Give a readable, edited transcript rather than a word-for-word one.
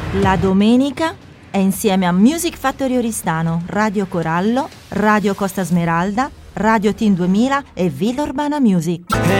La domenica è insieme a Music Factory Oristano, Radio Corallo, Radio Costa Smeralda, Radio Team 2000 e Villa Urbana Music.